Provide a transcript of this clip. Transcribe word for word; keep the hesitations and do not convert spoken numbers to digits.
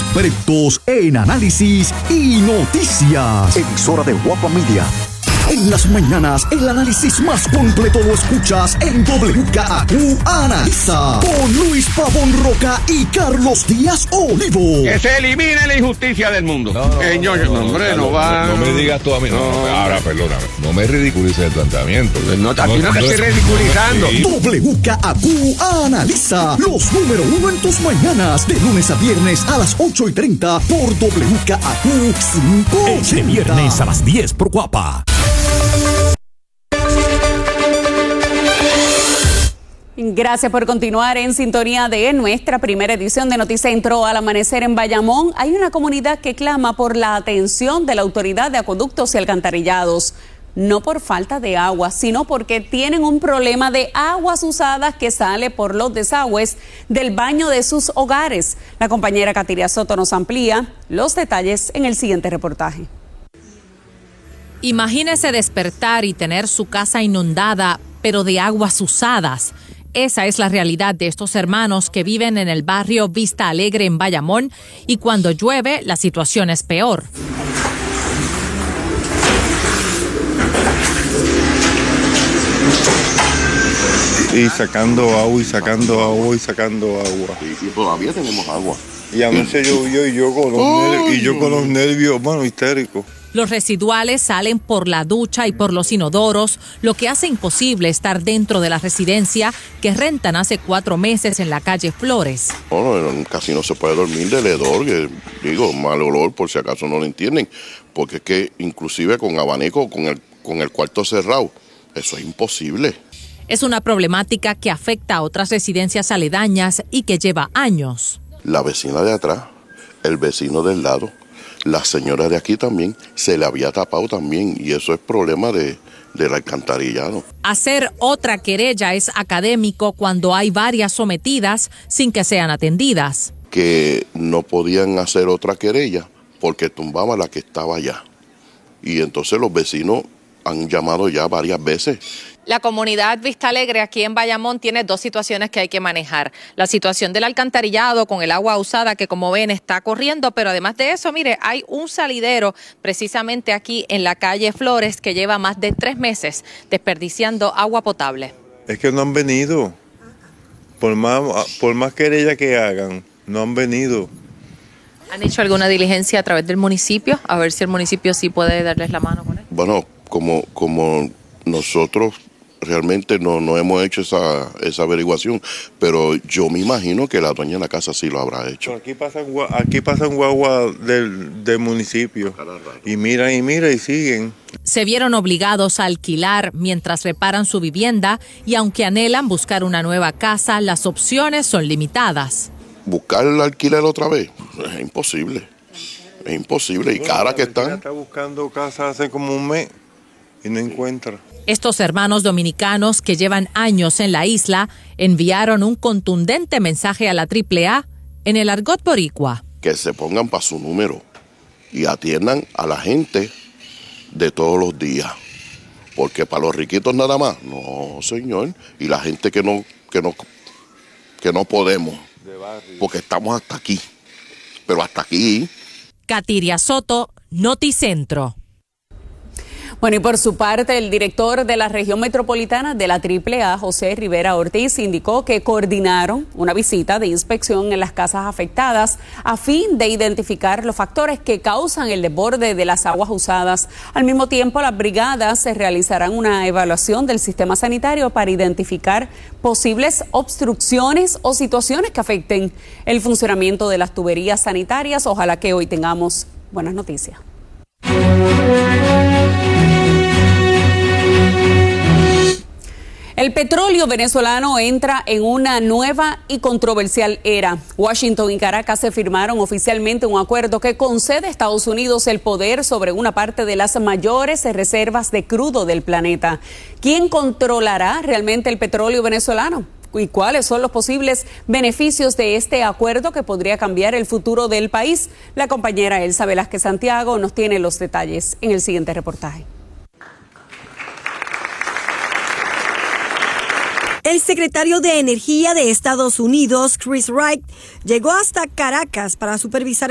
expertos en análisis y noticias. Emisora de Guapa Media. En las mañanas, el análisis más completo lo escuchas en W K A Q Analiza, con Luis Pavón Roca y Carlos Díaz Olivo. Que se elimine la injusticia del mundo. No, no, Señor, no, no, hombre, no, no va. No, no me digas tú a mí. No, no, ahora, perdóname. No me ridiculices el planteamiento. No, aquí no, no te estoy ridiculizando. Sí. W K A Q Analiza, los número uno en tus mañanas, de lunes a viernes a las ocho y treinta por W K A Q cinco ochenta. Este viernes a las diez por Guapa. Gracias por continuar en sintonía de nuestra primera edición de Noticentro. Al amanecer en Bayamón, hay una comunidad que clama por la atención de la Autoridad de Acueductos y Alcantarillados. No por falta de agua, sino porque tienen un problema de aguas usadas que sale por los desagües del baño de sus hogares. La compañera Katiria Soto nos amplía los detalles en el siguiente reportaje. Imagínese despertar y tener su casa inundada, pero de aguas usadas. Esa es la realidad de estos hermanos que viven en el barrio Vista Alegre en Bayamón, y cuando llueve la situación es peor. Y sacando agua y sacando agua y sacando agua. Y, y todavía tenemos agua. Y a veces llovió y yo con los nervios, y yo con los nervios, bueno, histéricos. Los residuales salen por la ducha y por los inodoros, lo que hace imposible estar dentro de la residencia que rentan hace cuatro meses en la calle Flores. Bueno, casi no se puede dormir del hedor, que digo, mal olor por si acaso no lo entienden, porque es que inclusive con abanico, con el, con el cuarto cerrado, eso es imposible. Es una problemática que afecta a otras residencias aledañas y que lleva años. La vecina de atrás, el vecino del lado, la señora de aquí también, se le había tapado también, y eso es problema de, del alcantarillado. Hacer otra querella es académico cuando hay varias sometidas sin que sean atendidas. Que no podían hacer otra querella porque tumbaba la que estaba allá. Y entonces los vecinos han llamado ya varias veces. La comunidad Vista Alegre aquí en Bayamón tiene dos situaciones que hay que manejar. La situación del alcantarillado con el agua usada que, como ven, está corriendo, pero además de eso, mire, hay un salidero precisamente aquí en la calle Flores que lleva más de tres meses desperdiciando agua potable. Es que no han venido. Por más, por más querella que hagan, no han venido. ¿Han hecho alguna diligencia a través del municipio? A ver si el municipio sí puede darles la mano con él. Bueno, como, como nosotros realmente no, no hemos hecho esa, esa averiguación, pero yo me imagino que la dueña de la casa sí lo habrá hecho. Aquí pasan, aquí pasan guagua del, del municipio y miran y miran y siguen. Se vieron obligados a alquilar mientras reparan su vivienda, y aunque anhelan buscar una nueva casa, las opciones son limitadas. Buscar el alquiler otra vez es imposible, es imposible, y bueno, cara que están. Está buscando casa hace como un mes y no encuentra. Estos hermanos dominicanos que llevan años en la isla enviaron un contundente mensaje a la triple A en el argot boricua. Que se pongan para su número y atiendan a la gente de todos los días. Porque para los riquitos nada más, no señor. Y la gente que no, que no, que no podemos, porque estamos hasta aquí. Pero hasta aquí. Katiria Soto, Noticentro. Bueno, y por su parte, el director de la región metropolitana de la triple A, José Rivera Ortiz, indicó que coordinaron una visita de inspección en las casas afectadas a fin de identificar los factores que causan el desborde de las aguas usadas. Al mismo tiempo, las brigadas se realizarán una evaluación del sistema sanitario para identificar posibles obstrucciones o situaciones que afecten el funcionamiento de las tuberías sanitarias. Ojalá que hoy tengamos buenas noticias. El petróleo venezolano entra en una nueva y controversial era. Washington y Caracas se firmaron oficialmente un acuerdo que concede a Estados Unidos el poder sobre una parte de las mayores reservas de crudo del planeta. ¿Quién controlará realmente el petróleo venezolano? ¿Y cuáles son los posibles beneficios de este acuerdo que podría cambiar el futuro del país? La compañera Elsa Velázquez Santiago nos tiene los detalles en el siguiente reportaje. El secretario de Energía de Estados Unidos, Chris Wright, llegó hasta Caracas para supervisar